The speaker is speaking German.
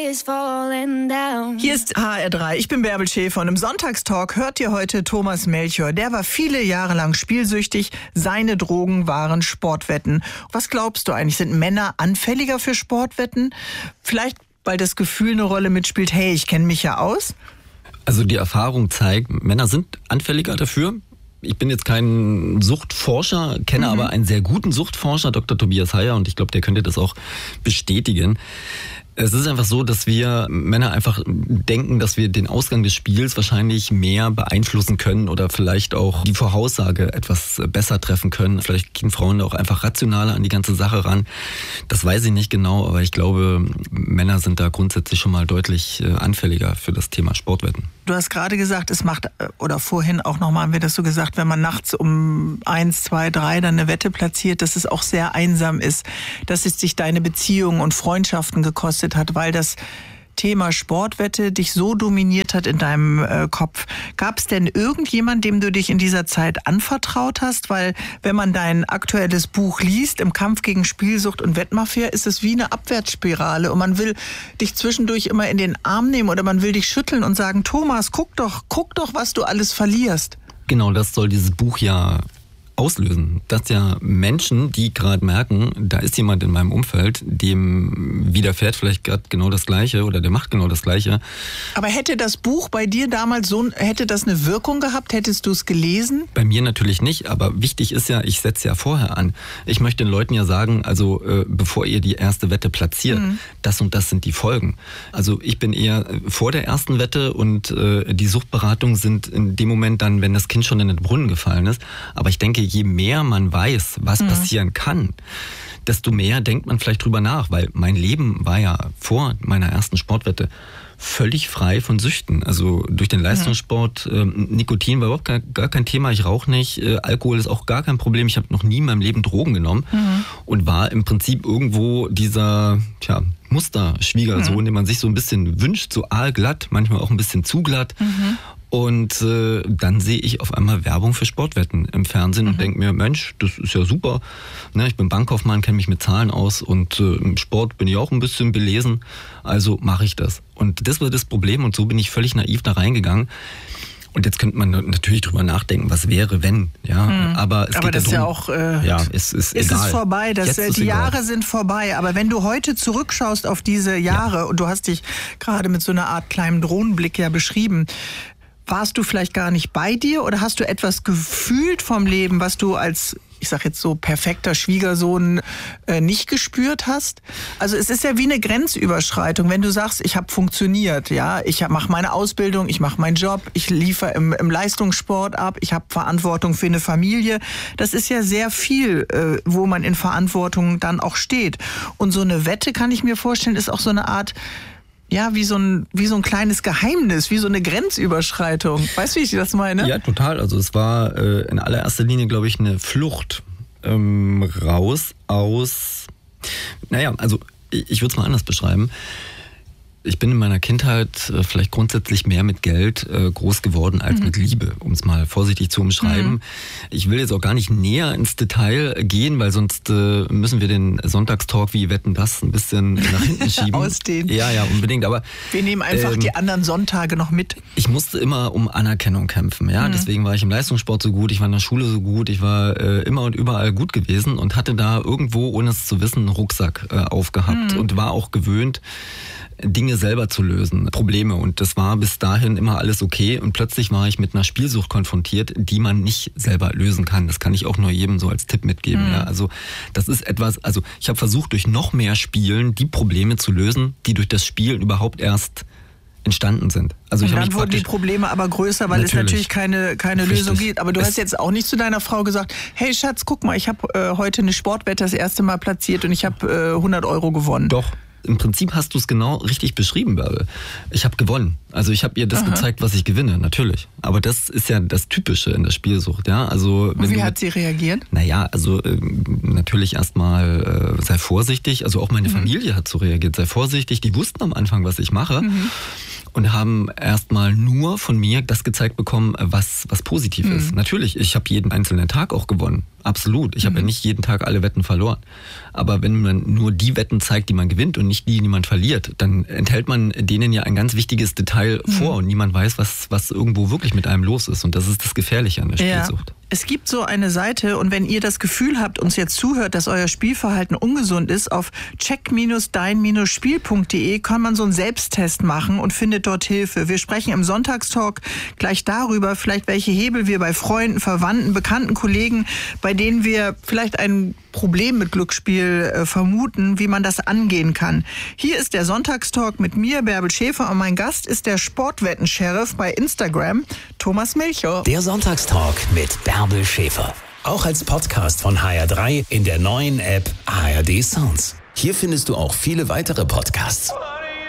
Hier ist HR3, ich bin Bärbel Schäfer und im Sonntagstalk hört ihr heute Thomas Melchior. Der war viele Jahre lang spielsüchtig, seine Drogen waren Sportwetten. Was glaubst du eigentlich, sind Männer anfälliger für Sportwetten? Vielleicht, weil das Gefühl eine Rolle mitspielt, hey, ich kenne mich ja aus? Also die Erfahrung zeigt, Männer sind anfälliger dafür. Ich bin jetzt kein Suchtforscher, kenne aber einen sehr guten Suchtforscher, Dr. Tobias Heyer, und ich glaube, der könnte das auch bestätigen. Es ist einfach so, dass wir Männer einfach denken, dass wir den Ausgang des Spiels wahrscheinlich mehr beeinflussen können oder vielleicht auch die Voraussage etwas besser treffen können. Vielleicht gehen Frauen da auch einfach rationaler an die ganze Sache ran. Das weiß ich nicht genau, aber ich glaube, Männer sind da grundsätzlich schon mal deutlich anfälliger für das Thema Sportwetten. Du hast gerade gesagt, es macht, oder vorhin auch nochmal haben wir das so gesagt, wenn man nachts um 1, 2, 3 dann eine Wette platziert, dass es auch sehr einsam ist, dass es dich deine Beziehungen und Freundschaften gekostet hat, weil das Thema Sportwette dich so dominiert hat in deinem Kopf. Gab es denn irgendjemand, dem du dich in dieser Zeit anvertraut hast? Weil wenn man dein aktuelles Buch liest, im Kampf gegen Spielsucht und Wettmafia, ist es wie eine Abwärtsspirale und man will dich zwischendurch immer in den Arm nehmen oder man will dich schütteln und sagen, Thomas, guck doch, was du alles verlierst. Genau, das soll dieses Buch ja auslösen, dass ja Menschen, die gerade merken, da ist jemand in meinem Umfeld, dem widerfährt vielleicht gerade genau das Gleiche oder der macht genau das Gleiche. Aber hätte das Buch bei dir damals hätte das eine Wirkung gehabt? Hättest du es gelesen? Bei mir natürlich nicht, aber wichtig ist ja, ich setze ja vorher an. Ich möchte den Leuten ja sagen, also bevor ihr die erste Wette platziert, das und das sind die Folgen. Also ich bin eher vor der ersten Wette und die Suchtberatungen sind in dem Moment dann, wenn das Kind schon in den Brunnen gefallen ist. Aber ich denke, je mehr man weiß, was passieren kann, desto mehr denkt man vielleicht drüber nach, weil mein Leben war ja vor meiner ersten Sportwette völlig frei von Süchten. Also durch den Leistungssport, Nikotin war überhaupt gar kein Thema, ich rauche nicht, Alkohol ist auch gar kein Problem, ich habe noch nie in meinem Leben Drogen genommen und war im Prinzip irgendwo dieser Musterschwiegersohn, den man sich so ein bisschen wünscht, so aalglatt, manchmal auch ein bisschen zu glatt. Und dann sehe ich auf einmal Werbung für Sportwetten im Fernsehen und denke mir, Mensch, das ist ja super. Ne, ich bin Bankkaufmann, kenne mich mit Zahlen aus und im Sport bin ich auch ein bisschen belesen, also mache ich das. Und das war das Problem und so bin ich völlig naiv da reingegangen. Und jetzt könnte man natürlich drüber nachdenken, was wäre, wenn, ja. Aber es geht das ja ist darum, ja auch, ist egal. Es ist vorbei, die Jahre sind vorbei. Aber wenn du heute zurückschaust auf diese Jahre und du hast dich gerade mit so einer Art kleinen Drohnenblick ja beschrieben, warst du vielleicht gar nicht bei dir oder hast du etwas gefühlt vom Leben, was du als, ich sag jetzt so, perfekter Schwiegersohn nicht gespürt hast? Also es ist ja wie eine Grenzüberschreitung, wenn du sagst, ich habe funktioniert, ja, ich mache meine Ausbildung, ich mache meinen Job, ich liefere im Leistungssport ab, ich habe Verantwortung für eine Familie. Das ist ja sehr viel, wo man in Verantwortung dann auch steht. Und so eine Wette, kann ich mir vorstellen, ist auch so eine Art, ja, wie so ein kleines Geheimnis, wie so eine Grenzüberschreitung. Weißt du, wie ich das meine? Ja, total. Also es war in allererster Linie, glaube ich, eine Flucht raus aus, also ich würde es mal anders beschreiben. Ich bin in meiner Kindheit vielleicht grundsätzlich mehr mit Geld groß geworden als mit Liebe, um es mal vorsichtig zu umschreiben. Ich will jetzt auch gar nicht näher ins Detail gehen, weil sonst müssen wir den Sonntagstalk wie Wetten, das ein bisschen nach hinten schieben. Ausdehnen. Ja, wir unbedingt. Aber wir nehmen einfach die anderen Sonntage noch mit. Ich musste immer um Anerkennung kämpfen. Ja, deswegen war ich im Leistungssport so gut, ich war in der Schule so gut, ich war immer und überall gut gewesen und hatte da irgendwo, ohne es zu wissen, einen Rucksack aufgehabt und war auch gewöhnt, Dinge selber zu lösen, Probleme. Und das war bis dahin immer alles okay. Und plötzlich war ich mit einer Spielsucht konfrontiert, die man nicht selber lösen kann. Das kann ich auch nur jedem so als Tipp mitgeben. Ja, also das ist etwas, also ich habe versucht, durch noch mehr Spielen die Probleme zu lösen, die durch das Spielen überhaupt erst entstanden sind. Also und dann wurden die Probleme aber größer, weil es natürlich keine Lösung gibt. Aber du hast jetzt auch nicht zu deiner Frau gesagt, hey Schatz, guck mal, ich habe heute eine Sportwette das erste Mal platziert und ich habe 100 € gewonnen. Doch. Im Prinzip hast du es genau richtig beschrieben, Bärbel. Ich habe gewonnen. Also ich habe ihr das gezeigt, was ich gewinne, natürlich. Aber das ist ja das Typische in der Spielsucht, ja. Also wie hat sie reagiert? Naja, also natürlich erstmal sei vorsichtig. Also auch meine Familie hat so reagiert, sei vorsichtig. Die wussten am Anfang, was ich mache. Und haben erstmal nur von mir das gezeigt bekommen, was positiv ist. Natürlich, ich habe jeden einzelnen Tag auch gewonnen. Absolut. Ich habe ja nicht jeden Tag alle Wetten verloren. Aber wenn man nur die Wetten zeigt, die man gewinnt und nicht die man verliert, dann enthält man denen ja ein ganz wichtiges Detail vor und niemand weiß, was irgendwo wirklich mit einem los ist. Und das ist das Gefährliche an der Spielsucht. Ja. Es gibt so eine Seite und wenn ihr das Gefühl habt, uns jetzt zuhört, dass euer Spielverhalten ungesund ist, auf check-dein-spiel.de kann man so einen Selbsttest machen und findet dort Hilfe. Wir sprechen im Sonntagstalk gleich darüber, vielleicht welche Hebel wir bei Freunden, Verwandten, bekannten Kollegen, bei denen wir vielleicht ein Problem mit Glücksspiel vermuten, wie man das angehen kann. Hier ist der Sonntagstalk mit mir, Bärbel Schäfer, und mein Gast ist der Sportwetten-Sheriff bei Instagram, Thomas Milcher. Der Sonntagstalk mit Bärbel Schäfer. Auch als Podcast von HR3 in der neuen App ARD Sounds. Hier findest du auch viele weitere Podcasts.